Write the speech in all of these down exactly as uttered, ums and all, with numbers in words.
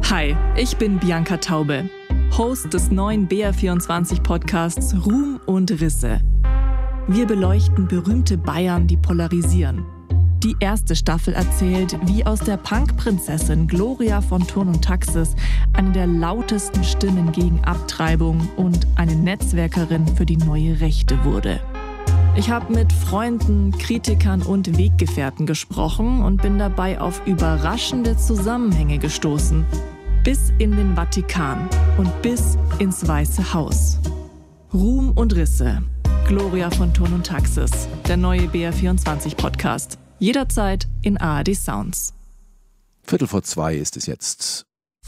Hi, ich bin Bianca Taube, Host des neuen B R vierundzwanzig Podcasts Ruhm und Risse. Wir beleuchten berühmte Bayern, die polarisieren. Die erste Staffel erzählt, wie aus der Punk-Prinzessin Gloria von Thurn und Taxis eine der lautesten Stimmen gegen Abtreibung und eine Netzwerkerin für die neue Rechte wurde. Ich habe mit Freunden, Kritikern und Weggefährten gesprochen und bin dabei auf überraschende Zusammenhänge gestoßen. Bis in den Vatikan und bis ins Weiße Haus. Ruhm und Risse. Gloria von Thurn und Taxis. Der neue B R vierundzwanzig Podcast. Jederzeit in A R D Sounds. Viertel vor zwei ist es jetzt.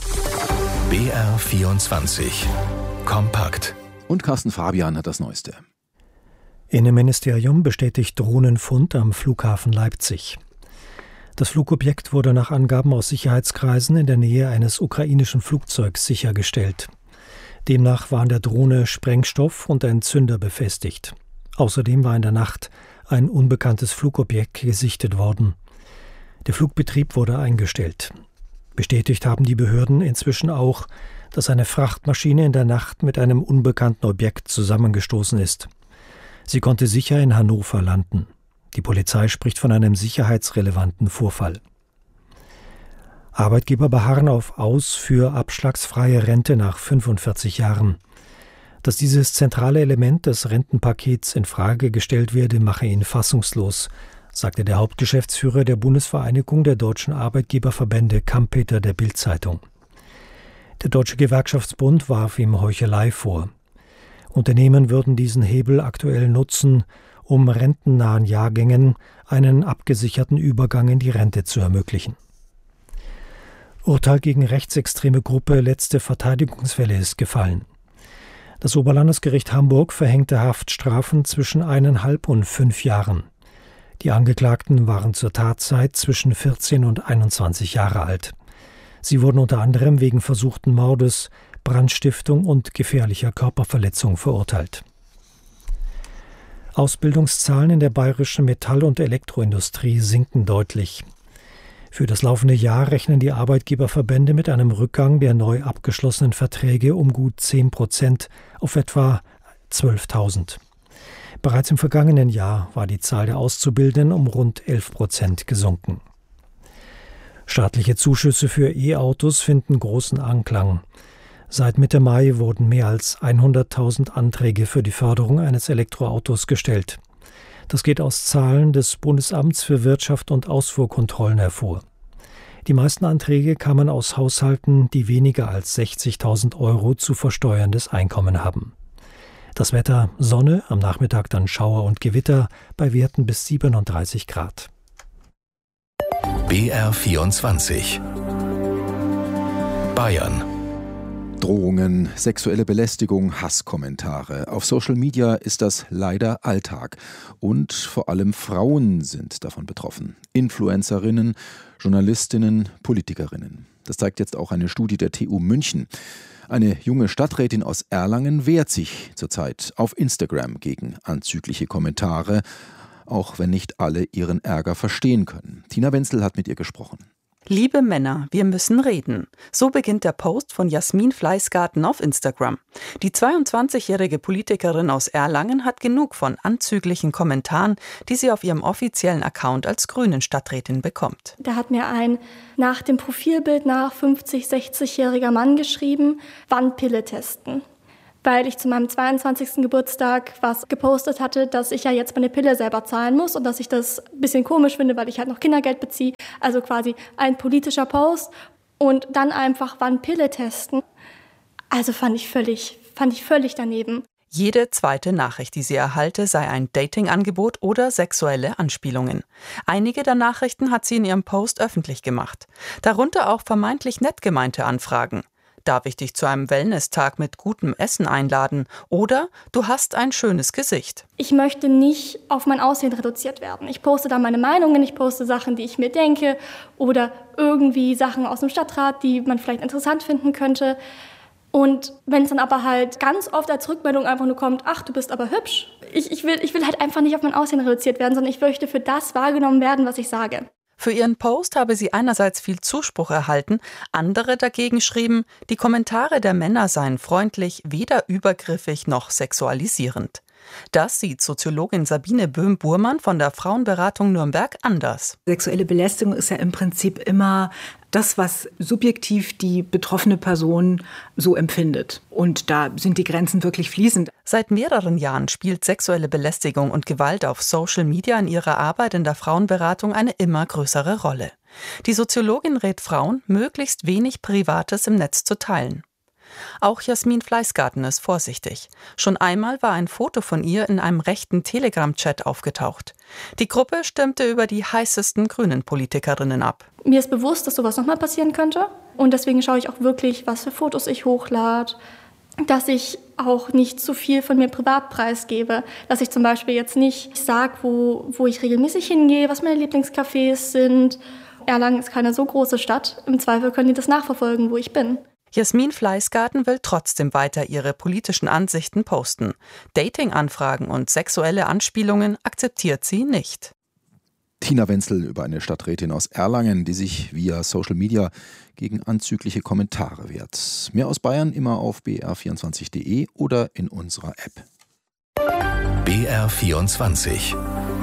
B R vierundzwanzig. Kompakt. Und Carsten Fabian hat das Neueste. Innenministerium bestätigt Drohnenfund am Flughafen Leipzig. Das Flugobjekt wurde nach Angaben aus Sicherheitskreisen in der Nähe eines ukrainischen Flugzeugs sichergestellt. Demnach war an der Drohne Sprengstoff und ein Zünder befestigt. Außerdem war in der Nacht ein unbekanntes Flugobjekt gesichtet worden. Der Flugbetrieb wurde eingestellt. Bestätigt haben die Behörden inzwischen auch, dass eine Frachtmaschine in der Nacht mit einem unbekannten Objekt zusammengestoßen ist. Sie konnte sicher in Hannover landen. Die Polizei spricht von einem sicherheitsrelevanten Vorfall. Arbeitgeber beharren auf Aus für abschlagsfreie Rente nach fünfundvierzig Jahren. Dass dieses zentrale Element des Rentenpakets in Frage gestellt werde, mache ihn fassungslos, sagte der Hauptgeschäftsführer der Bundesvereinigung der deutschen Arbeitgeberverbände Kampeter der Bild-Zeitung. Der Deutsche Gewerkschaftsbund warf ihm Heuchelei vor. Unternehmen würden diesen Hebel aktuell nutzen, um rentennahen Jahrgängen einen abgesicherten Übergang in die Rente zu ermöglichen. Urteil gegen rechtsextreme Gruppe Letzte Verteidigungswelle ist gefallen. Das Oberlandesgericht Hamburg verhängte Haftstrafen zwischen eineinhalb und fünf Jahren. Die Angeklagten waren zur Tatzeit zwischen vierzehn und einundzwanzig Jahre alt. Sie wurden unter anderem wegen versuchten Mordes, Brandstiftung und gefährlicher Körperverletzung verurteilt. Ausbildungszahlen in der bayerischen Metall- und Elektroindustrie sinken deutlich. Für das laufende Jahr rechnen die Arbeitgeberverbände mit einem Rückgang der neu abgeschlossenen Verträge um gut zehn Prozent auf etwa zwölftausend. Bereits im vergangenen Jahr war die Zahl der Auszubildenden um rund elf Prozent gesunken. Staatliche Zuschüsse für E-Autos finden großen Anklang. Seit Mitte Mai wurden mehr als hunderttausend Anträge für die Förderung eines Elektroautos gestellt. Das geht aus Zahlen des Bundesamts für Wirtschaft und Ausfuhrkontrollen hervor. Die meisten Anträge kamen aus Haushalten, die weniger als sechzigtausend Euro zu versteuerndes Einkommen haben. Das Wetter: Sonne, am Nachmittag dann Schauer und Gewitter bei Werten bis siebenunddreißig Grad. B R vierundzwanzig. Bayern. Drohungen, sexuelle Belästigung, Hasskommentare. Auf Social Media ist das leider Alltag. Und vor allem Frauen sind davon betroffen. Influencerinnen, Journalistinnen, Politikerinnen. Das zeigt jetzt auch eine Studie der T U München. Eine junge Stadträtin aus Erlangen wehrt sich zurzeit auf Instagram gegen anzügliche Kommentare, auch wenn nicht alle ihren Ärger verstehen können. Tina Wenzel hat mit ihr gesprochen. Liebe Männer, wir müssen reden. So beginnt der Post von Jasmin Fleißgarten auf Instagram. Die zweiundzwanzigjährige Politikerin aus Erlangen hat genug von anzüglichen Kommentaren, die sie auf ihrem offiziellen Account als Grünen-Stadträtin bekommt. Da hat mir ein nach dem Profilbild nach fünfzig-, sechzigjähriger Mann geschrieben, wann Pille testen. Weil ich zu meinem zweiundzwanzigsten Geburtstag was gepostet hatte, dass ich ja jetzt meine Pille selber zahlen muss und dass ich das ein bisschen komisch finde, weil ich halt noch Kindergeld beziehe. Also quasi ein politischer Post und dann einfach wann Pille testen. Also fand ich völlig, fand ich völlig daneben. Jede zweite Nachricht, die sie erhalte, sei ein Datingangebot oder sexuelle Anspielungen. Einige der Nachrichten hat sie in ihrem Post öffentlich gemacht. Darunter auch vermeintlich nett gemeinte Anfragen. Darf ich dich zu einem Wellness-Tag mit gutem Essen einladen? Oder du hast ein schönes Gesicht. Ich möchte nicht auf mein Aussehen reduziert werden. Ich poste da meine Meinungen, ich poste Sachen, die ich mir denke oder irgendwie Sachen aus dem Stadtrat, die man vielleicht interessant finden könnte. Und wenn es dann aber halt ganz oft als Rückmeldung einfach nur kommt, ach, du bist aber hübsch. Ich, ich, will, ich will halt einfach nicht auf mein Aussehen reduziert werden, sondern ich möchte für das wahrgenommen werden, was ich sage. Für ihren Post habe sie einerseits viel Zuspruch erhalten, andere dagegen schrieben, die Kommentare der Männer seien freundlich, weder übergriffig noch sexualisierend. Das sieht Soziologin Sabine Böhm-Burmann von der Frauenberatung Nürnberg anders. Sexuelle Belästigung ist ja im Prinzip immer das, was subjektiv die betroffene Person so empfindet. Und da sind die Grenzen wirklich fließend. Seit mehreren Jahren spielt sexuelle Belästigung und Gewalt auf Social Media in ihrer Arbeit in der Frauenberatung eine immer größere Rolle. Die Soziologin rät Frauen, möglichst wenig Privates im Netz zu teilen. Auch Jasmin Fleißgarten ist vorsichtig. Schon einmal war ein Foto von ihr in einem rechten Telegram-Chat aufgetaucht. Die Gruppe stimmte über die heißesten grünen Politikerinnen ab. Mir ist bewusst, dass sowas nochmal passieren könnte. Und deswegen schaue ich auch wirklich, was für Fotos ich hochlade. Dass ich auch nicht zu viel von mir privat preisgebe. Dass ich zum Beispiel jetzt nicht sage, wo, wo ich regelmäßig hingehe, was meine Lieblingscafés sind. Erlangen ist keine so große Stadt. Im Zweifel können die das nachverfolgen, wo ich bin. Jasmin Fleißgarten will trotzdem weiter ihre politischen Ansichten posten. Dating-Anfragen und sexuelle Anspielungen akzeptiert sie nicht. Tina Wenzel über eine Stadträtin aus Erlangen, die sich via Social Media gegen anzügliche Kommentare wehrt. Mehr aus Bayern immer auf b r vierundzwanzig punkt d e oder in unserer App. B R vierundzwanzig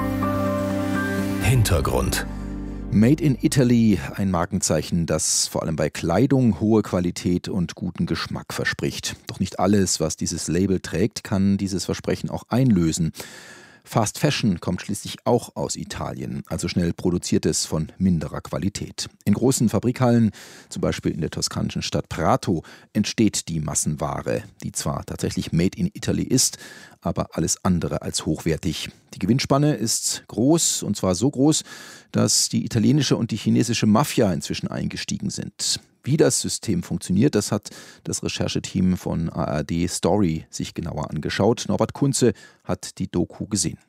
Hintergrund. Made in Italy, ein Markenzeichen, das vor allem bei Kleidung hohe Qualität und guten Geschmack verspricht. Doch nicht alles, was dieses Label trägt, kann dieses Versprechen auch einlösen. Fast Fashion kommt schließlich auch aus Italien, also schnell produziertes von minderer Qualität. In großen Fabrikhallen, zum Beispiel in der toskanischen Stadt Prato, entsteht die Massenware, die zwar tatsächlich Made in Italy ist, aber alles andere als hochwertig. Die Gewinnspanne ist groß, und zwar so groß, dass die italienische und die chinesische Mafia inzwischen eingestiegen sind. Wie das System funktioniert, das hat das Rechercheteam von A R D Story sich genauer angeschaut. Norbert Kunze hat die Doku gesehen.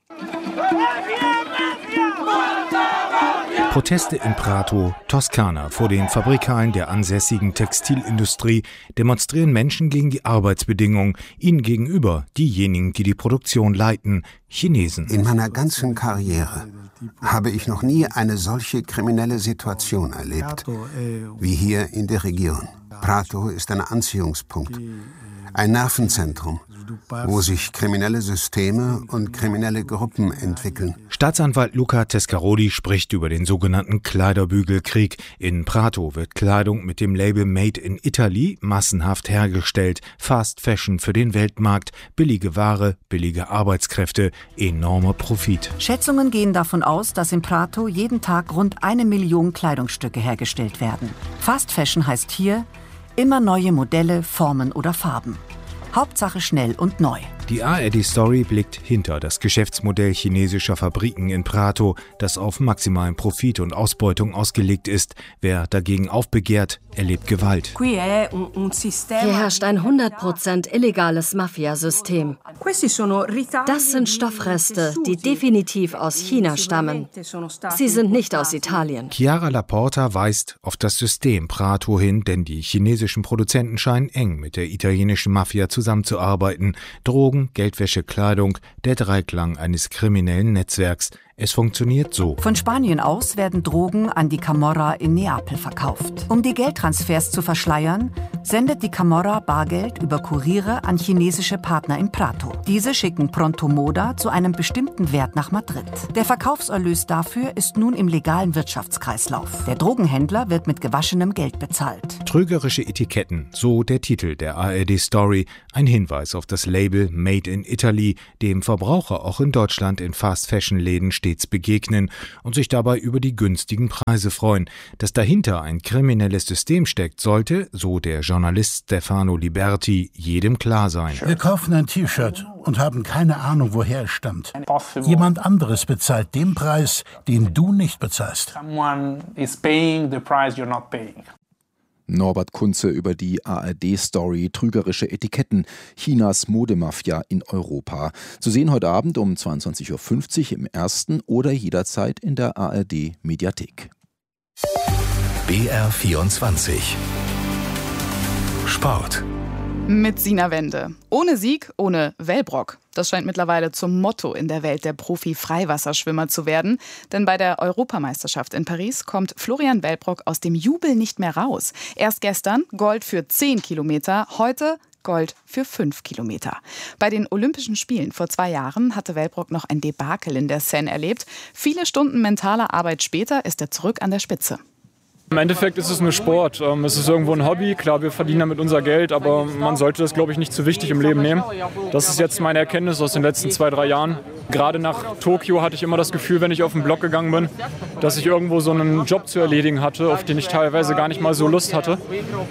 Proteste in Prato, Toskana. Vor den Fabrikhallen der ansässigen Textilindustrie demonstrieren Menschen gegen die Arbeitsbedingungen. Ihnen gegenüber diejenigen, die die Produktion leiten, Chinesen. In meiner ganzen Karriere habe ich noch nie eine solche kriminelle Situation erlebt wie hier in der Region. Prato ist ein Anziehungspunkt, ein Nervenzentrum, wo sich kriminelle Systeme und kriminelle Gruppen entwickeln. Staatsanwalt Luca Tescarodi spricht über den sogenannten Kleiderbügelkrieg. In Prato wird Kleidung mit dem Label Made in Italy massenhaft hergestellt. Fast Fashion für den Weltmarkt, billige Ware, billige Arbeitskräfte, enormer Profit. Schätzungen gehen davon aus, dass in Prato jeden Tag rund eine Million Kleidungsstücke hergestellt werden. Fast Fashion heißt hier immer neue Modelle, Formen oder Farben. Hauptsache schnell und neu. Die A R D-Story blickt hinter das Geschäftsmodell chinesischer Fabriken in Prato, das auf maximalen Profit und Ausbeutung ausgelegt ist. Wer dagegen aufbegehrt, erlebt Gewalt. Hier herrscht ein hundert Prozent illegales Mafiasystem. Das sind Stoffreste, die definitiv aus China stammen. Sie sind nicht aus Italien. Chiara Laporta weist auf das System Prato hin, denn die chinesischen Produzenten scheinen eng mit der italienischen Mafia zusammenzuarbeiten. Drogen, Geldwäsche, Kleidung, der Dreiklang eines kriminellen Netzwerks. Es funktioniert so. Von Spanien aus werden Drogen an die Camorra in Neapel verkauft. Um die Geldtransfers zu verschleiern, sendet die Camorra Bargeld über Kuriere an chinesische Partner in Prato. Diese schicken Pronto Moda zu einem bestimmten Wert nach Madrid. Der Verkaufserlös dafür ist nun im legalen Wirtschaftskreislauf. Der Drogenhändler wird mit gewaschenem Geld bezahlt. Trügerische Etiketten, so der Titel der A R D-Story. Ein Hinweis auf das Label Made in Italy, dem Verbraucher auch in Deutschland in Fast-Fashion-Läden stets begegnen und sich dabei über die günstigen Preise freuen. Dass dahinter ein kriminelles System steckt, sollte, so der Journalist Stefano Liberti, jedem klar sein. Wir kaufen ein T-Shirt und haben keine Ahnung, woher es stammt. Jemand anderes bezahlt den Preis, den du nicht bezahlst. Norbert Kunze über die A R D-Story Trügerische Etiketten, Chinas Modemafia in Europa. Zu sehen heute Abend um zweiundzwanzig Uhr fünfzig im Ersten oder jederzeit in der A R D-Mediathek. B R vierundzwanzig Sport. Mit Sina Wende. Ohne Sieg, ohne Wellbrock. Das scheint mittlerweile zum Motto in der Welt der Profi-Freiwasserschwimmer zu werden. Denn bei der Europameisterschaft in Paris kommt Florian Wellbrock aus dem Jubel nicht mehr raus. Erst gestern Gold für zehn Kilometer, heute Gold für fünf Kilometer. Bei den Olympischen Spielen vor zwei Jahren hatte Wellbrock noch ein Debakel in der Seine erlebt. Viele Stunden mentaler Arbeit später ist er zurück an der Spitze. Im Endeffekt ist es nur Sport. Es ist irgendwo ein Hobby. Klar, wir verdienen damit unser Geld, aber man sollte das, glaube ich, nicht zu wichtig im Leben nehmen. Das ist jetzt meine Erkenntnis aus den letzten zwei, drei Jahren. Gerade nach Tokio hatte ich immer das Gefühl, wenn ich auf den Block gegangen bin, dass ich irgendwo so einen Job zu erledigen hatte, auf den ich teilweise gar nicht mal so Lust hatte.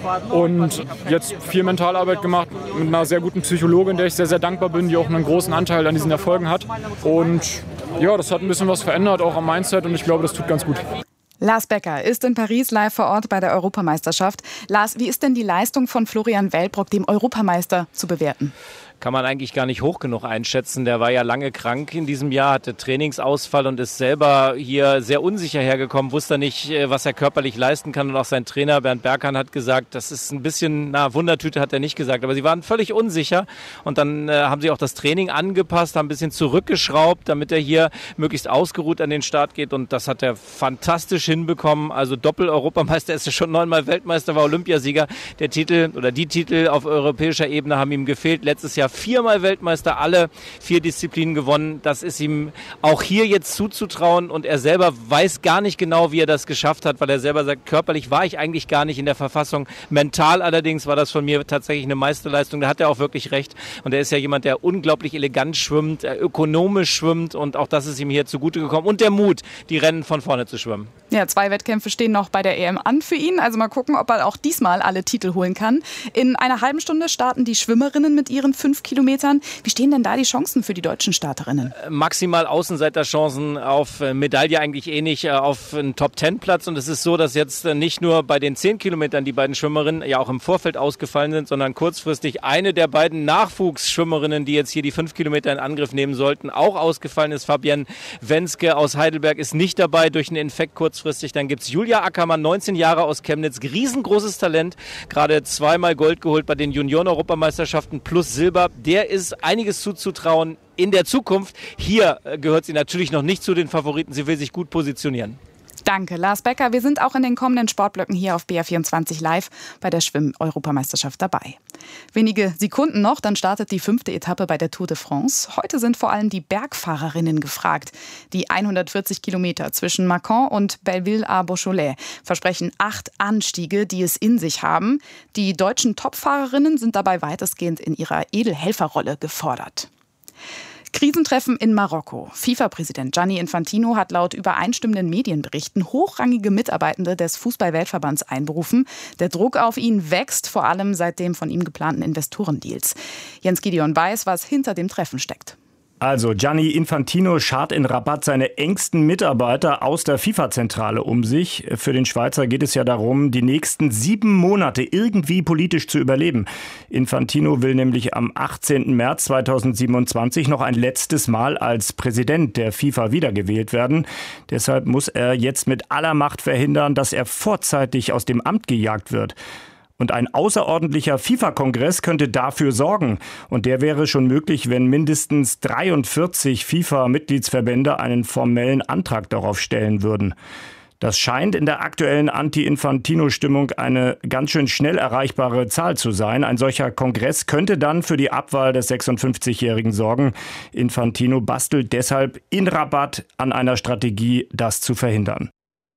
Und jetzt viel Mentalarbeit gemacht mit einer sehr guten Psychologin, der ich sehr, sehr dankbar bin, die auch einen großen Anteil an diesen Erfolgen hat. Und ja, das hat ein bisschen was verändert, auch am Mindset, und ich glaube, das tut ganz gut. Lars Becker ist in Paris live vor Ort bei der Europameisterschaft. Lars, wie ist denn die Leistung von Florian Wellbrock, dem Europameister, zu bewerten? Kann man eigentlich gar nicht hoch genug einschätzen. Der war ja lange krank in diesem Jahr, hatte Trainingsausfall und ist selber hier sehr unsicher hergekommen, wusste nicht, was er körperlich leisten kann. Und auch sein Trainer Bernd Berghahn hat gesagt, das ist ein bisschen, na, Wundertüte hat er nicht gesagt, aber sie waren völlig unsicher. Und dann äh, haben sie auch das Training angepasst, haben ein bisschen zurückgeschraubt, damit er hier möglichst ausgeruht an den Start geht. Und das hat er fantastisch hinbekommen. Also Doppel-Europameister, ist ja schon neunmal Weltmeister, war Olympiasieger. Der Titel oder die Titel auf europäischer Ebene haben ihm gefehlt. Letztes Jahr viermal Weltmeister, alle vier Disziplinen gewonnen. Das ist ihm auch hier jetzt zuzutrauen, und er selber weiß gar nicht genau, wie er das geschafft hat, weil er selber sagt, körperlich war ich eigentlich gar nicht in der Verfassung. Mental allerdings war das von mir tatsächlich eine Meisterleistung. Da hat er auch wirklich recht. Und er ist ja jemand, der unglaublich elegant schwimmt, ökonomisch schwimmt, und auch das ist ihm hier zugute gekommen. Und der Mut, die Rennen von vorne zu schwimmen. Ja, zwei Wettkämpfe stehen noch bei der E M an für ihn. Also mal gucken, ob er auch diesmal alle Titel holen kann. In einer halben Stunde starten die Schwimmerinnen mit ihren fünf Kilometern. Wie stehen denn da die Chancen für die deutschen Starterinnen? Maximal Außenseiterchancen, auf Medaille eigentlich eh nicht, auf einen Top-Ten-Platz. Und es ist so, dass jetzt nicht nur bei den zehn Kilometern die beiden Schwimmerinnen ja auch im Vorfeld ausgefallen sind, sondern kurzfristig eine der beiden Nachwuchsschwimmerinnen, die jetzt hier die fünf Kilometer in Angriff nehmen sollten, auch ausgefallen ist. Fabienne Wenske aus Heidelberg ist nicht dabei durch einen Infekt kurzfristig. Dann gibt es Julia Ackermann, neunzehn Jahre aus Chemnitz, riesengroßes Talent, gerade zweimal Gold geholt bei den Junioren-Europameisterschaften plus Silber. Der ist einiges zuzutrauen in der Zukunft. Hier gehört sie natürlich noch nicht zu den Favoriten. Sie will sich gut positionieren. Danke, Lars Becker. Wir sind auch in den kommenden Sportblöcken hier auf B R vierundzwanzig live bei der Schwimm-Europameisterschaft dabei. Wenige Sekunden noch, dann startet die fünfte Etappe bei der Tour de France. Heute sind vor allem die Bergfahrerinnen gefragt. Die hundertvierzig Kilometer zwischen Mâcon und Belleville-à-Beaujolais versprechen acht Anstiege, die es in sich haben. Die deutschen Topfahrerinnen sind dabei weitestgehend in ihrer Edelhelferrolle gefordert. Krisentreffen in Marokko. FIFA-Präsident Gianni Infantino hat laut übereinstimmenden Medienberichten hochrangige Mitarbeitende des Fußball-Weltverbands einberufen. Der Druck auf ihn wächst, vor allem seit dem von ihm geplanten Investorendeals. Jens Gideon weiß, was hinter dem Treffen steckt. Also Gianni Infantino schart in Rabat seine engsten Mitarbeiter aus der FIFA-Zentrale um sich. Für den Schweizer geht es ja darum, die nächsten sieben Monate irgendwie politisch zu überleben. Infantino will nämlich am achtzehnten März zweitausendsiebenundzwanzig noch ein letztes Mal als Präsident der FIFA wiedergewählt werden. Deshalb muss er jetzt mit aller Macht verhindern, dass er vorzeitig aus dem Amt gejagt wird. Und ein außerordentlicher FIFA-Kongress könnte dafür sorgen. Und der wäre schon möglich, wenn mindestens dreiundvierzig FIFA-Mitgliedsverbände einen formellen Antrag darauf stellen würden. Das scheint in der aktuellen Anti-Infantino-Stimmung eine ganz schön schnell erreichbare Zahl zu sein. Ein solcher Kongress könnte dann für die Abwahl des sechsundfünfzigjährigen sorgen. Infantino bastelt deshalb in Rabat an einer Strategie, das zu verhindern.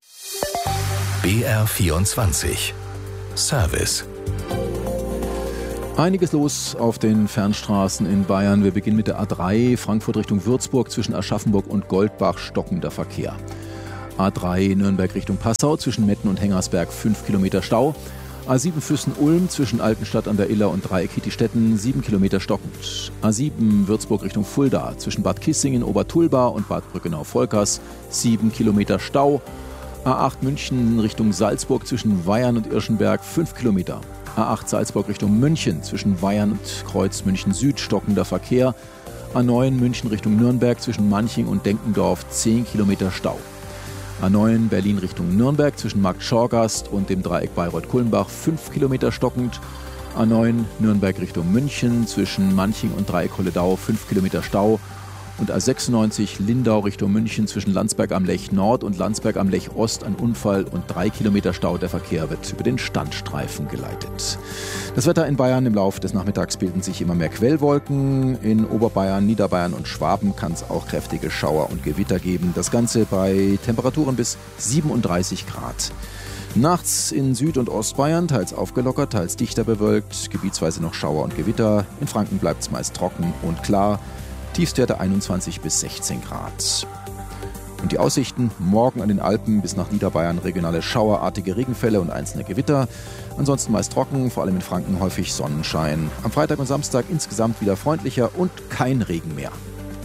B R vierundzwanzig Service. Einiges los auf den Fernstraßen in Bayern. Wir beginnen mit der A drei, Frankfurt Richtung Würzburg, zwischen Aschaffenburg und Goldbach stockender Verkehr. A drei Nürnberg Richtung Passau, zwischen Metten und Hengersberg fünf Kilometer Stau. A sieben Füssen-Ulm, zwischen Altenstadt an der Iller und Dreieck Hietistetten sieben Kilometer stockend. A sieben Würzburg Richtung Fulda, zwischen Bad Kissingen, Obertulba und Bad Brückenau-Volkers sieben Kilometer Stau. A acht München Richtung Salzburg, zwischen Weyern und Irschenberg fünf Kilometer. A acht Salzburg Richtung München, zwischen Weyern und Kreuz München Süd stockender Verkehr. A neun München Richtung Nürnberg, zwischen Manching und Denkendorf zehn Kilometer Stau. A neun Berlin Richtung Nürnberg, zwischen Markt Schorgast und dem Dreieck Bayreuth-Kulmbach fünf Kilometer stockend. A neun Nürnberg Richtung München zwischen Manching und Dreieck-Holledau fünf Kilometer Stau. Und A sechsundneunzig Lindau Richtung München zwischen Landsberg am Lech Nord und Landsberg am Lech Ost ein Unfall und drei Kilometer Stau. Der Verkehr wird über den Standstreifen geleitet. Das Wetter in Bayern: im Laufe des Nachmittags bilden sich immer mehr Quellwolken. In Oberbayern, Niederbayern und Schwaben kann es auch kräftige Schauer und Gewitter geben. Das Ganze bei Temperaturen bis siebenunddreißig Grad. Nachts in Süd- und Ostbayern teils aufgelockert, teils dichter bewölkt, gebietsweise noch Schauer und Gewitter. In Franken bleibt es meist trocken und klar. Tiefstwerte einundzwanzig bis sechzehn Grad. Und die Aussichten: morgen an den Alpen bis nach Niederbayern regionale schauerartige Regenfälle und einzelne Gewitter. Ansonsten meist trocken, vor allem in Franken häufig Sonnenschein. Am Freitag und Samstag insgesamt wieder freundlicher und kein Regen mehr.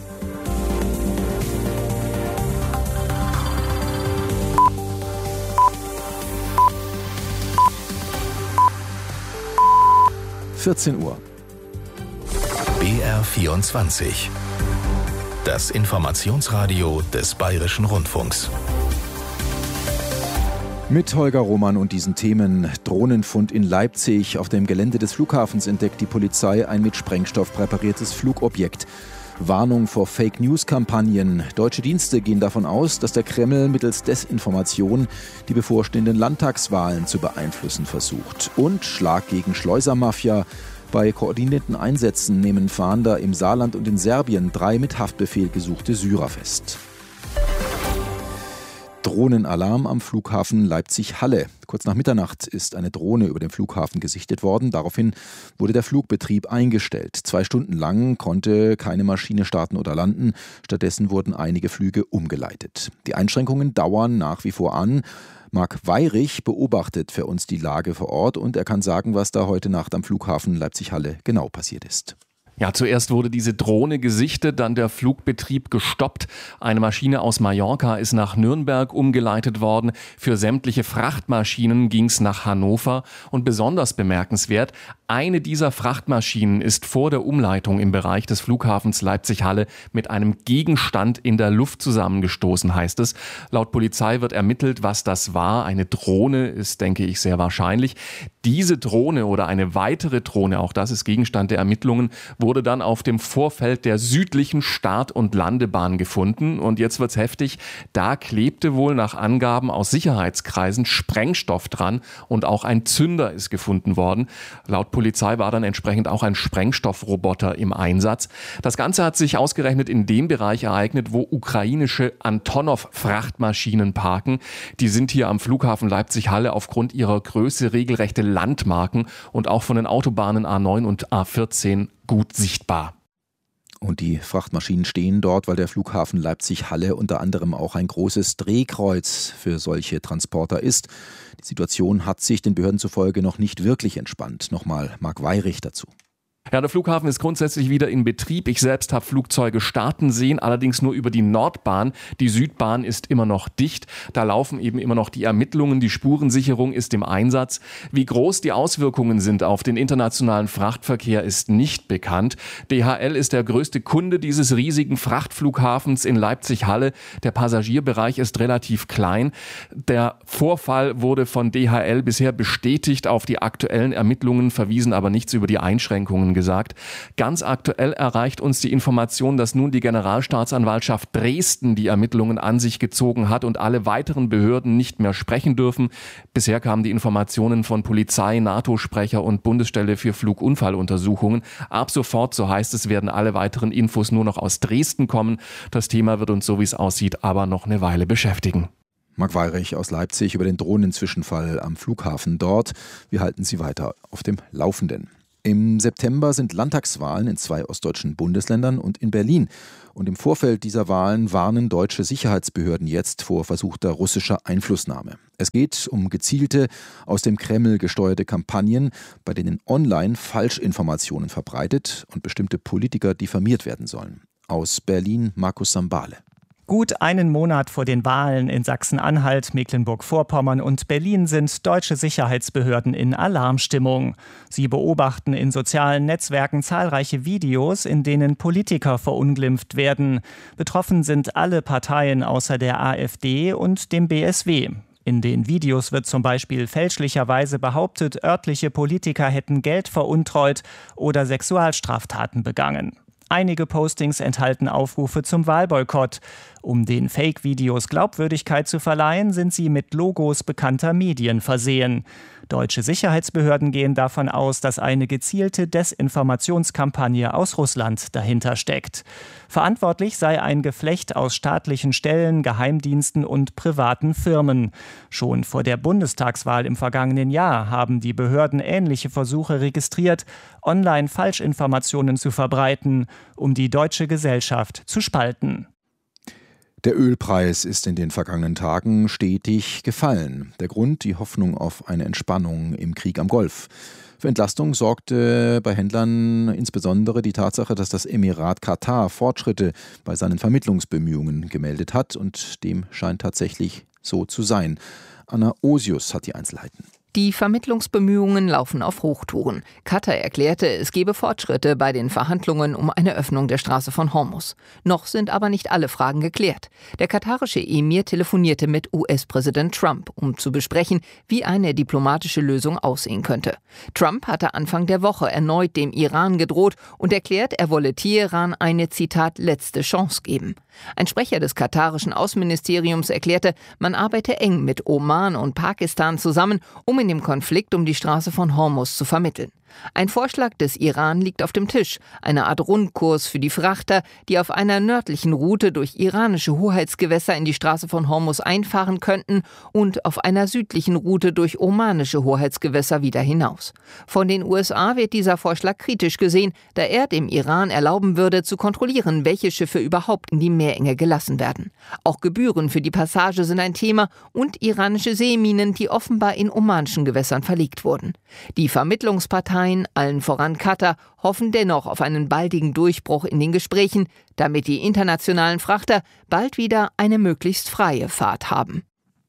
vierzehn Uhr. B R vierundzwanzig. Das Informationsradio des Bayerischen Rundfunks. Mit Holger Roman und diesen Themen: Drohnenfund in Leipzig. Auf dem Gelände des Flughafens entdeckt die Polizei ein mit Sprengstoff präpariertes Flugobjekt. Warnung vor Fake-News-Kampagnen. Deutsche Dienste gehen davon aus, dass der Kreml mittels Desinformation die bevorstehenden Landtagswahlen zu beeinflussen versucht. Und Schlag gegen Schleusermafia. Bei koordinierten Einsätzen nehmen Fahnder im Saarland und in Serbien drei mit Haftbefehl gesuchte Syrer fest. Drohnenalarm am Flughafen Leipzig-Halle. Kurz nach Mitternacht ist eine Drohne über dem Flughafen gesichtet worden. Daraufhin wurde der Flugbetrieb eingestellt. Zwei Stunden lang konnte keine Maschine starten oder landen. Stattdessen wurden einige Flüge umgeleitet. Die Einschränkungen dauern nach wie vor an. Marc Weyrich beobachtet für uns die Lage vor Ort und er kann sagen, was da heute Nacht am Flughafen Leipzig-Halle genau passiert ist. Ja, zuerst wurde diese Drohne gesichtet, dann der Flugbetrieb gestoppt. Eine Maschine aus Mallorca ist nach Nürnberg umgeleitet worden. Für sämtliche Frachtmaschinen ging es nach Hannover. Und besonders bemerkenswert: eine dieser Frachtmaschinen ist vor der Umleitung im Bereich des Flughafens Leipzig-Halle mit einem Gegenstand in der Luft zusammengestoßen, heißt es. Laut Polizei wird ermittelt, was das war. Eine Drohne ist, denke ich, sehr wahrscheinlich. Diese Drohne oder eine weitere Drohne, auch das ist Gegenstand der Ermittlungen, wurde dann auf dem Vorfeld der südlichen Start- und Landebahn gefunden. Und jetzt wird's heftig. Da klebte wohl nach Angaben aus Sicherheitskreisen Sprengstoff dran und auch ein Zünder ist gefunden worden. Laut Polizei war dann entsprechend auch ein Sprengstoffroboter im Einsatz. Das Ganze hat sich ausgerechnet in dem Bereich ereignet, wo ukrainische Antonov-Frachtmaschinen parken. Die sind hier am Flughafen Leipzig-Halle aufgrund ihrer Größe regelrechte Landmarken und auch von den Autobahnen A neun und A vierzehn gut sichtbar. Und die Frachtmaschinen stehen dort, weil der Flughafen Leipzig-Halle unter anderem auch ein großes Drehkreuz für solche Transporter ist. Die Situation hat sich den Behörden zufolge noch nicht wirklich entspannt. Nochmal Marc Weyrich dazu. Ja, der Flughafen ist grundsätzlich wieder in Betrieb. Ich selbst habe Flugzeuge starten sehen, allerdings nur über die Nordbahn. Die Südbahn ist immer noch dicht. Da laufen eben immer noch die Ermittlungen. Die Spurensicherung ist im Einsatz. Wie groß die Auswirkungen sind auf den internationalen Frachtverkehr, ist nicht bekannt. D H L ist der größte Kunde dieses riesigen Frachtflughafens in Leipzig-Halle. Der Passagierbereich ist relativ klein. Der Vorfall wurde von D H L bisher bestätigt, auf die aktuellen Ermittlungen verwiesen, aber nichts über die Einschränkungen gesagt. Ganz aktuell erreicht uns die Information, dass nun die Generalstaatsanwaltschaft Dresden die Ermittlungen an sich gezogen hat und alle weiteren Behörden nicht mehr sprechen dürfen. Bisher kamen die Informationen von Polizei, NATO-Sprecher und Bundesstelle für Flugunfalluntersuchungen. Ab sofort, so heißt es, werden alle weiteren Infos nur noch aus Dresden kommen. Das Thema wird uns, so wie es aussieht, aber noch eine Weile beschäftigen. Marc Weyrich aus Leipzig über den Drohnenzwischenfall am Flughafen dort. Wir halten Sie weiter auf dem Laufenden. Im September sind Landtagswahlen in zwei ostdeutschen Bundesländern und in Berlin. Und im Vorfeld dieser Wahlen warnen deutsche Sicherheitsbehörden jetzt vor versuchter russischer Einflussnahme. Es geht um gezielte, aus dem Kreml gesteuerte Kampagnen, bei denen online Falschinformationen verbreitet und bestimmte Politiker diffamiert werden sollen. Aus Berlin Markus Sambale. Gut einen Monat vor den Wahlen in Sachsen-Anhalt, Mecklenburg-Vorpommern und Berlin sind deutsche Sicherheitsbehörden in Alarmstimmung. Sie beobachten in sozialen Netzwerken zahlreiche Videos, in denen Politiker verunglimpft werden. Betroffen sind alle Parteien außer der AfD und dem B S W. In den Videos wird zum Beispiel fälschlicherweise behauptet, örtliche Politiker hätten Geld veruntreut oder Sexualstraftaten begangen. Einige Postings enthalten Aufrufe zum Wahlboykott. Um den Fake-Videos Glaubwürdigkeit zu verleihen, sind sie mit Logos bekannter Medien versehen. Deutsche Sicherheitsbehörden gehen davon aus, dass eine gezielte Desinformationskampagne aus Russland dahinter steckt. Verantwortlich sei ein Geflecht aus staatlichen Stellen, Geheimdiensten und privaten Firmen. Schon vor der Bundestagswahl im vergangenen Jahr haben die Behörden ähnliche Versuche registriert, online Falschinformationen zu verbreiten, um die deutsche Gesellschaft zu spalten. Der Ölpreis ist in den vergangenen Tagen stetig gefallen. Der Grund die Hoffnung auf eine Entspannung im Krieg am Golf. Für Entlastung sorgte bei Händlern insbesondere die Tatsache, dass das Emirat Katar Fortschritte bei seinen Vermittlungsbemühungen gemeldet hat, und dem scheint tatsächlich so zu sein. Anna Osius hat die Einzelheiten. Die Vermittlungsbemühungen laufen auf Hochtouren. Katar erklärte, es gebe Fortschritte bei den Verhandlungen um eine Öffnung der Straße von Hormuz. Noch sind aber nicht alle Fragen geklärt. Der katarische Emir telefonierte mit U S-Präsident Trump, um zu besprechen, wie eine diplomatische Lösung aussehen könnte. Trump hatte Anfang der Woche erneut dem Iran gedroht und erklärt, er wolle Teheran eine, Zitat, letzte Chance geben. Ein Sprecher des katarischen Außenministeriums erklärte, man arbeite eng mit Oman und Pakistan zusammen, um in dem Konflikt um die Straße von Hormuz zu vermitteln. Ein Vorschlag des Iran liegt auf dem Tisch, eine Art Rundkurs für die Frachter, die auf einer nördlichen Route durch iranische Hoheitsgewässer in die Straße von Hormuz einfahren könnten und auf einer südlichen Route durch omanische Hoheitsgewässer wieder hinaus. Von den U S A wird dieser Vorschlag kritisch gesehen, da er dem Iran erlauben würde, zu kontrollieren, welche Schiffe überhaupt in die Meerenge gelassen werden. Auch Gebühren für die Passage sind ein Thema und iranische Seeminen, die offenbar in omanischen Gewässern verlegt wurden. Die Vermittlungsparteien, allen voran Katar, hoffen dennoch auf einen baldigen Durchbruch in den Gesprächen, damit die internationalen Frachter bald wieder eine möglichst freie Fahrt haben.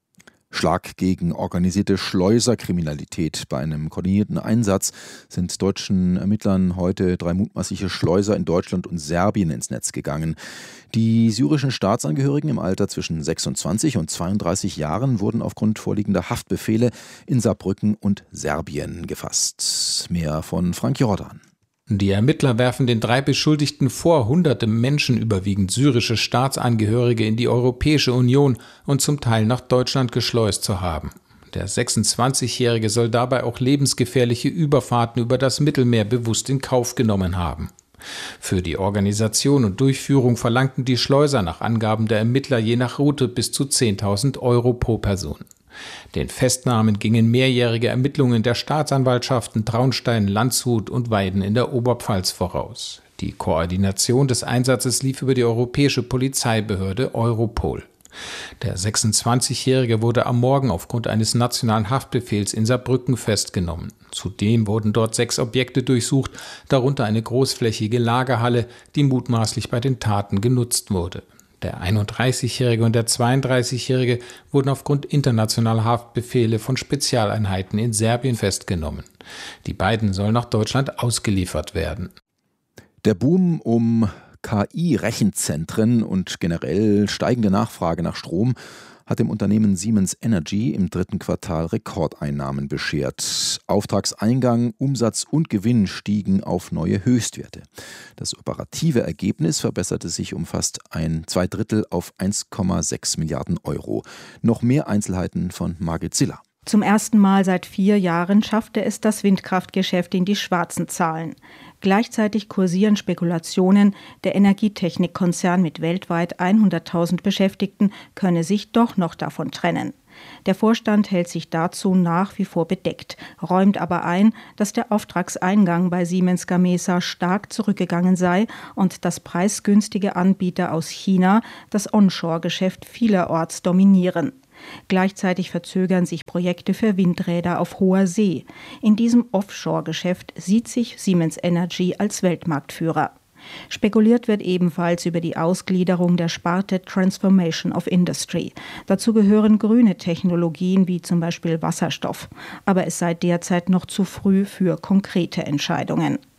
Schlag gegen organisierte Schleuserkriminalität. Bei einem koordinierten Einsatz sind deutschen Ermittlern heute drei mutmaßliche Schleuser in Deutschland und Serbien ins Netz gegangen. Die syrischen Staatsangehörigen im Alter zwischen sechsundzwanzig und zweiunddreißig Jahren wurden aufgrund vorliegender Haftbefehle in Saarbrücken und Serbien gefasst. Mehr von Frank Jordan. Die Ermittler werfen den drei Beschuldigten vor, hunderte Menschen, überwiegend syrische Staatsangehörige, in die Europäische Union und zum Teil nach Deutschland geschleust zu haben. Der sechsundzwanzigjährige soll dabei auch lebensgefährliche Überfahrten über das Mittelmeer bewusst in Kauf genommen haben. Für die Organisation und Durchführung verlangten die Schleuser nach Angaben der Ermittler je nach Route bis zu zehntausend Euro pro Person. Den Festnahmen gingen mehrjährige Ermittlungen der Staatsanwaltschaften Traunstein, Landshut und Weiden in der Oberpfalz voraus. Die Koordination des Einsatzes lief über die europäische Polizeibehörde Europol. Der sechsundzwanzigjährige wurde am Morgen aufgrund eines nationalen Haftbefehls in Saarbrücken festgenommen. Zudem wurden dort sechs Objekte durchsucht, darunter eine großflächige Lagerhalle, die mutmaßlich bei den Taten genutzt wurde. Der einunddreißigjährige und der zweiunddreißigjährige wurden aufgrund internationaler Haftbefehle von Spezialeinheiten in Serbien festgenommen. Die beiden sollen nach Deutschland ausgeliefert werden. Der Boom um K I-Rechenzentren und generell steigende Nachfrage nach Strom hat dem Unternehmen Siemens Energy im dritten Quartal Rekordeinnahmen beschert. Auftragseingang, Umsatz und Gewinn stiegen auf neue Höchstwerte. Das operative Ergebnis verbesserte sich um fast ein zwei Drittel auf eins Komma sechs Milliarden Euro. Noch mehr Einzelheiten von Margit Ziller. Zum ersten Mal seit vier Jahren schaffte es das Windkraftgeschäft in die schwarzen Zahlen. Gleichzeitig kursieren Spekulationen, der Energietechnikkonzern mit weltweit hunderttausend Beschäftigten könne sich doch noch davon trennen. Der Vorstand hält sich dazu nach wie vor bedeckt, räumt aber ein, dass der Auftragseingang bei Siemens Gamesa stark zurückgegangen sei und dass preisgünstige Anbieter aus China das Onshore-Geschäft vielerorts dominieren. Gleichzeitig verzögern sich Projekte für Windräder auf hoher See. In diesem Offshore-Geschäft sieht sich Siemens Energy als Weltmarktführer. Spekuliert wird ebenfalls über die Ausgliederung der Sparte Transformation of Industry. Dazu gehören grüne Technologien wie zum Beispiel Wasserstoff. Aber es sei derzeit noch zu früh für konkrete Entscheidungen.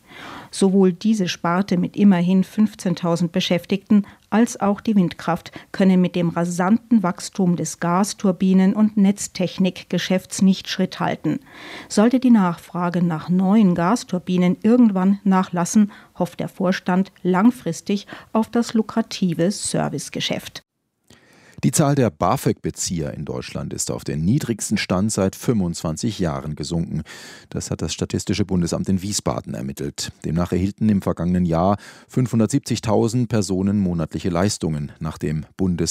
Sowohl diese Sparte mit immerhin fünfzehntausend Beschäftigten als auch die Windkraft können mit dem rasanten Wachstum des Gasturbinen- und Netztechnikgeschäfts nicht Schritt halten. Sollte die Nachfrage nach neuen Gasturbinen irgendwann nachlassen, hofft der Vorstand langfristig auf das lukrative Servicegeschäft. Die Zahl der BAföG-Bezieher in Deutschland ist auf den niedrigsten Stand seit fünfundzwanzig Jahren gesunken. Das hat das Statistische Bundesamt in Wiesbaden ermittelt. Demnach erhielten im vergangenen Jahr fünfhundertsiebzigtausend Personen monatliche Leistungen nach dem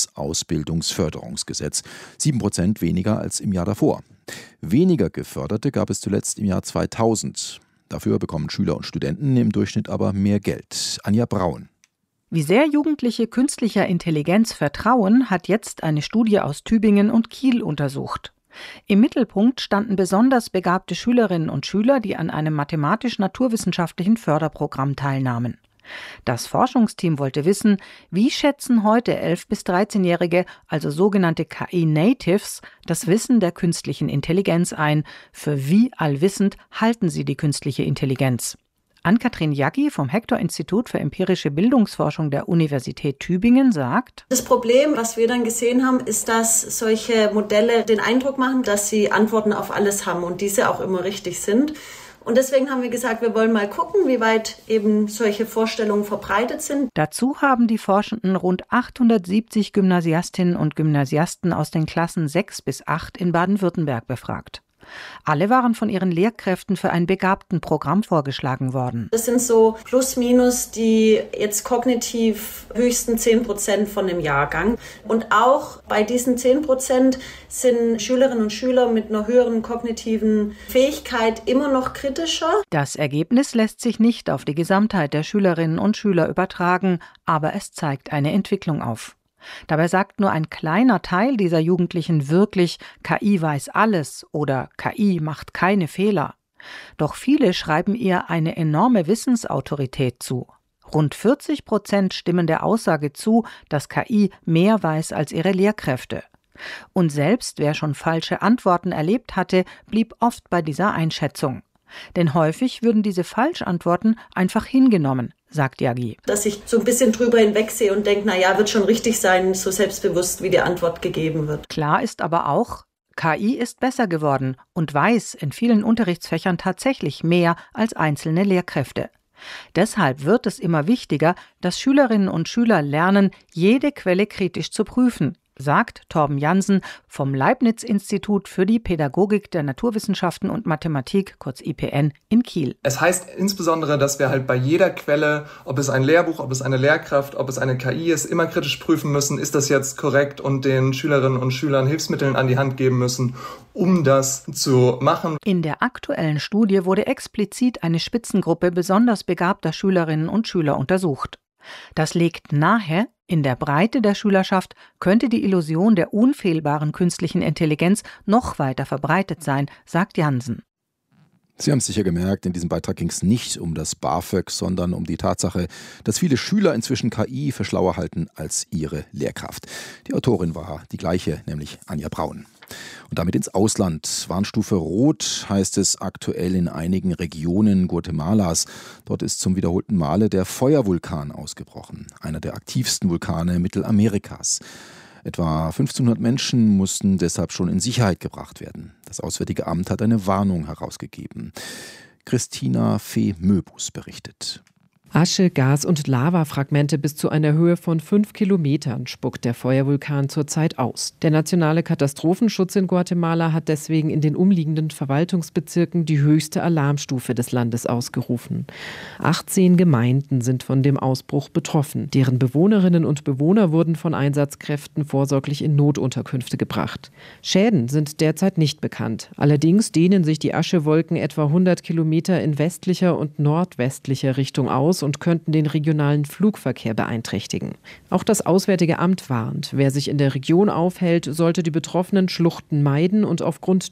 Bundesausbildungsförderungsgesetz. Sieben Prozent weniger als im Jahr davor. Weniger Geförderte gab es zuletzt im Jahr zweitausend. Dafür bekommen Schüler und Studenten im Durchschnitt aber mehr Geld. Anja Braun. Wie sehr Jugendliche künstlicher Intelligenz vertrauen, hat jetzt eine Studie aus Tübingen und Kiel untersucht. Im Mittelpunkt standen besonders begabte Schülerinnen und Schüler, die an einem mathematisch-naturwissenschaftlichen Förderprogramm teilnahmen. Das Forschungsteam wollte wissen, wie schätzen heute elf- bis dreizehnjährige, also sogenannte K I-Natives, das Wissen der künstlichen Intelligenz ein. Für wie allwissend halten sie die künstliche Intelligenz? Ann-Kathrin Jaggi vom Hector-Institut für empirische Bildungsforschung der Universität Tübingen sagt: Das Problem, was wir dann gesehen haben, ist, dass solche Modelle den Eindruck machen, dass sie Antworten auf alles haben und diese auch immer richtig sind. Und deswegen haben wir gesagt, wir wollen mal gucken, wie weit eben solche Vorstellungen verbreitet sind. Dazu haben die Forschenden rund achthundertsiebzig Gymnasiastinnen und Gymnasiasten aus den Klassen sechs bis acht in Baden-Württemberg befragt. Alle waren von ihren Lehrkräften für ein Begabtenprogramm vorgeschlagen worden. Das sind so plus minus die jetzt kognitiv höchsten zehn Prozent von dem Jahrgang. Und auch bei diesen zehn Prozent sind Schülerinnen und Schüler mit einer höheren kognitiven Fähigkeit immer noch kritischer. Das Ergebnis lässt sich nicht auf die Gesamtheit der Schülerinnen und Schüler übertragen, aber es zeigt eine Entwicklung auf. Dabei sagt nur ein kleiner Teil dieser Jugendlichen wirklich, K I weiß alles oder K I macht keine Fehler. Doch viele schreiben ihr eine enorme Wissensautorität zu. Rund vierzig Prozent stimmen der Aussage zu, dass K I mehr weiß als ihre Lehrkräfte. Und selbst wer schon falsche Antworten erlebt hatte, blieb oft bei dieser Einschätzung. Denn häufig würden diese Falschantworten einfach hingenommen, sagt Jaggi. Dass ich so ein bisschen drüber hinwegsehe und denke, naja, wird schon richtig sein, so selbstbewusst, wie die Antwort gegeben wird. Klar ist aber auch, K I ist besser geworden und weiß in vielen Unterrichtsfächern tatsächlich mehr als einzelne Lehrkräfte. Deshalb wird es immer wichtiger, dass Schülerinnen und Schüler lernen, jede Quelle kritisch zu prüfen, sagt Torben Jansen vom Leibniz-Institut für die Pädagogik der Naturwissenschaften und Mathematik, kurz I P N, in Kiel. Es heißt insbesondere, dass wir halt bei jeder Quelle, ob es ein Lehrbuch, ob es eine Lehrkraft, ob es eine K I ist, immer kritisch prüfen müssen, ist das jetzt korrekt, und den Schülerinnen und Schülern Hilfsmittel an die Hand geben müssen, um das zu machen. In der aktuellen Studie wurde explizit eine Spitzengruppe besonders begabter Schülerinnen und Schüler untersucht. Das legt nahe, in der Breite der Schülerschaft könnte die Illusion der unfehlbaren künstlichen Intelligenz noch weiter verbreitet sein, sagt Jansen. Sie haben es sicher gemerkt, in diesem Beitrag ging es nicht um das BAföG, sondern um die Tatsache, dass viele Schüler inzwischen K I für schlauer halten als ihre Lehrkraft. Die Autorin war die gleiche, nämlich Anja Braun. Und damit ins Ausland. Warnstufe Rot heißt es aktuell in einigen Regionen Guatemalas. Dort ist zum wiederholten Male der Feuervulkan ausgebrochen, einer der aktivsten Vulkane Mittelamerikas. Etwa fünfzehnhundert Menschen mussten deshalb schon in Sicherheit gebracht werden. Das Auswärtige Amt hat eine Warnung herausgegeben. Christina Fee-Möbus berichtet. Asche, Gas und Lavafragmente bis zu einer Höhe von fünf Kilometern spuckt der Feuervulkan zurzeit aus. Der nationale Katastrophenschutz in Guatemala hat deswegen in den umliegenden Verwaltungsbezirken die höchste Alarmstufe des Landes ausgerufen. achtzehn Gemeinden sind von dem Ausbruch betroffen. Deren Bewohnerinnen und Bewohner wurden von Einsatzkräften vorsorglich in Notunterkünfte gebracht. Schäden sind derzeit nicht bekannt. Allerdings dehnen sich die Aschewolken etwa hundert Kilometer in westlicher und nordwestlicher Richtung aus und könnten den regionalen Flugverkehr beeinträchtigen. Auch das Auswärtige Amt warnt, wer sich in der Region aufhält, sollte die betroffenen Schluchten meiden und aufgrund